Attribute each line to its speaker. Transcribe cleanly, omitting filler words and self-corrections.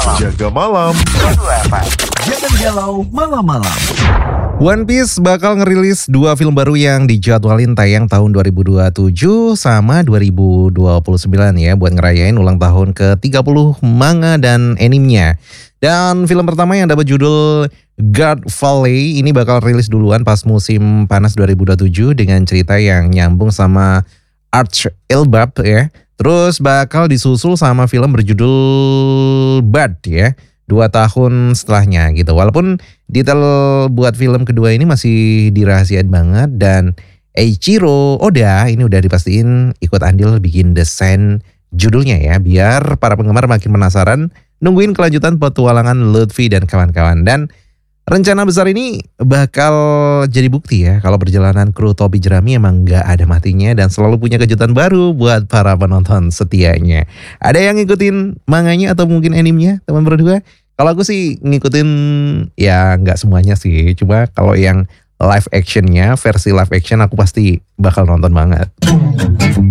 Speaker 1: Jaga malam.
Speaker 2: Jangan galau malam-malam.
Speaker 3: One Piece bakal ngerilis 2 film baru yang dijadwalin tayang tahun 2027 sama 2029 ya, buat ngerayain ulang tahun ke-30 manga dan animenya. Dan film pertama yang dapat judul God Valley ini bakal rilis duluan pas musim panas 2027 dengan cerita yang nyambung sama Arch Elbap ya. Terus bakal disusul sama film berjudul Bad ya, 2 tahun setelahnya gitu. Walaupun detail buat film kedua ini masih dirahasiain banget, dan Eiichiro Oda ini udah dipastiin ikut andil bikin desain judulnya ya, biar para penggemar makin penasaran nungguin kelanjutan petualangan Luffy dan kawan-kawan. Dan rencana besar ini bakal jadi bukti ya kalau perjalanan kru topi jerami emang gak ada matinya dan selalu punya kejutan baru buat para penonton setianya. Ada yang ngikutin manganya atau mungkin animenya teman berdua? Kalau aku sih ngikutin ya gak semuanya sih, cuma kalau yang live actionnya, versi live action aku pasti bakal nonton banget.